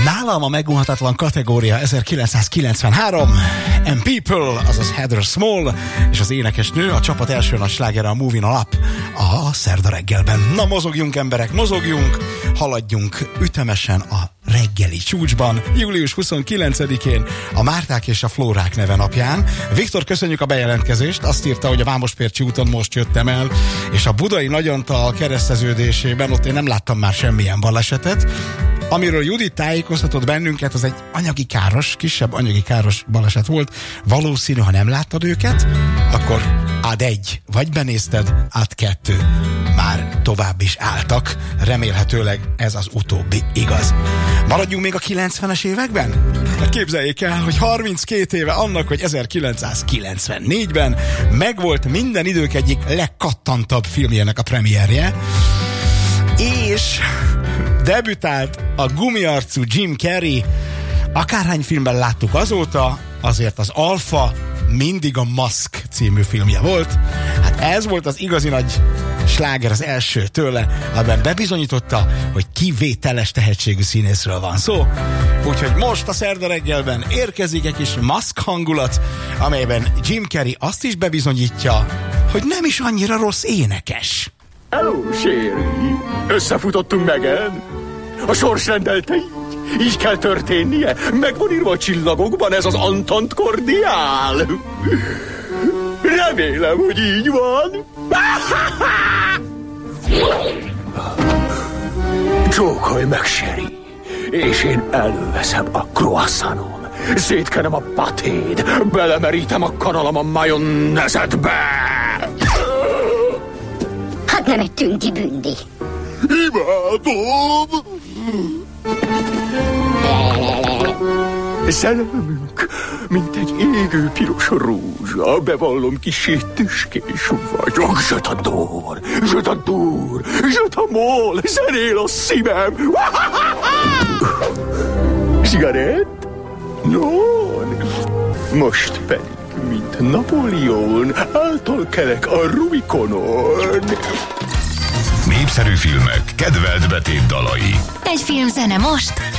Nálam a megunhatatlan kategória 1993, And People, azaz Heather Small, és az énekesnő, a csapat első nagy slágere a Movin' Up a szerda reggelben. Na, mozogjunk emberek, mozogjunk, haladjunk ütemesen a reggeli csúcsban, július 29-én, a Márták és a Flórák neve napján. Viktor, köszönjük a bejelentkezést, azt írta, hogy a Vámospércsi úton most jöttem el, és a budai Nagyantal kereszteződésében ott én nem láttam már semmilyen balesetet. Amiről Judit tájékoztatott bennünket, az egy anyagi káros, kisebb anyagi káros baleset volt. Valószínű, ha nem láttad őket, akkor át 1, vagy benézted, át 2. Már tovább is álltak. Remélhetőleg ez az utóbbi igaz. Maradjunk még a 90-es években? Képzeljék el, hogy 32 éve annak, hogy 1994-ben megvolt minden idők egyik legkattantabb filmjének a premierje, és debütált a gumiarcú Jim Carrey. Akárhány filmben láttuk azóta, azért az Alpha mindig a Mask című filmje volt. Hát ez volt az igazi nagy sláger, az első tőle, amiben bebizonyította, hogy kivételes tehetségű színészről van szó. Úgyhogy most a szerda reggelben érkezik egy kis Mask hangulat, amelyben Jim Carrey azt is bebizonyítja, hogy nem is annyira rossz énekes. Hello, Sherry! Összefutottunk megint. A sors rendelte így kell történnie. Meg van írva a csillagokban ez az Antant Kordiál. Remélem, hogy így van. Csókolj meg, Sherry, és én előveszem a croissanom. Szétkenem a patéd, belemerítem a kanalam a majonnezetbe. Hát nem egy tünti-bündi. Imádom! Szerelmünk, mint egy égő piros rózsa, bevallom, kissé tüskés vagyok. Je t'adore, je t'adore, je t'amole, zenél a szívem. Cigarett? No, most pedig, mint Napóleon, által kelek a Rubikonon. Népszerű filmek, kedvelt betét dalai. Egy film zene most